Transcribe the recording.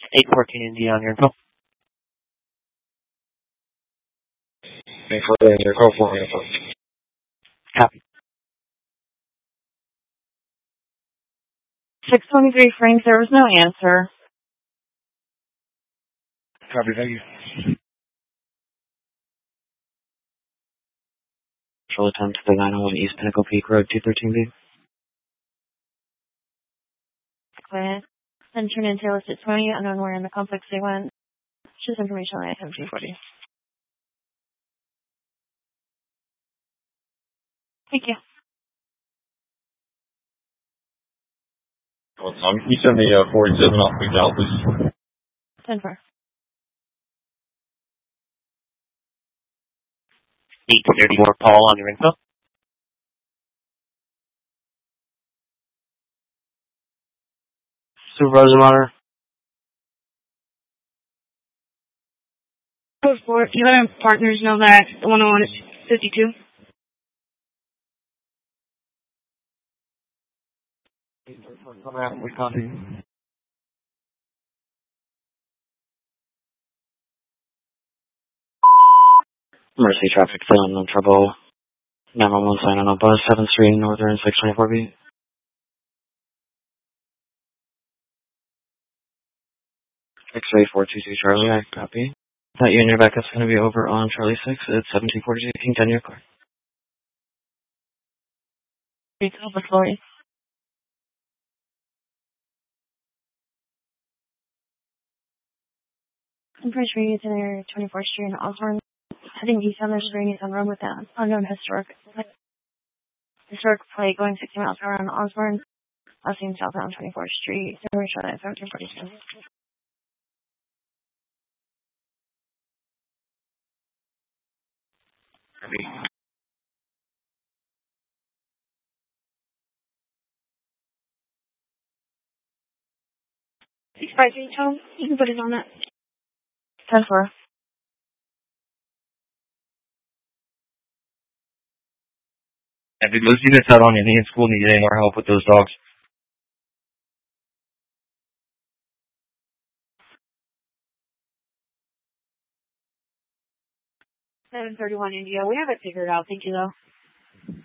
814 India on your info. Thanks for the call for me. Copy. 623 Frank, there was no answer. Copy, thank you. Control attempt to the 901 East Pinnacle Peak Road, 213B. Quiet. Then turn in tail at 20, unknown where in the complex they went. Just information on item 240. Thank you. Well, Tom, can you send me 47 off McDowell, please? 10-4. 834 Paul on your info. Supervisor Monitor. Code 4, you let our partners know that the 101 is 52. We copy. Mercy traffic still in trouble. 911 sign on a bus, 7th Street, Northern 624B. X-ray 422 Charlie, I copy. That you and your backup's going to be over on Charlie 6 at 1742 King 10 your car. Over Florida. I'm pretty sure it's in there 24th Street in Osborne. Heading east on their street on road with an unknown historic plate going 60 miles per hour on Osborne. Last seen southbound 24th Street. So we're sure that 1742. Copy. 653 Tom, you can put it on that. 10-4. If those units out on Indian School need any more help with those dogs. 731 India. We have it figured out. Thank you, though.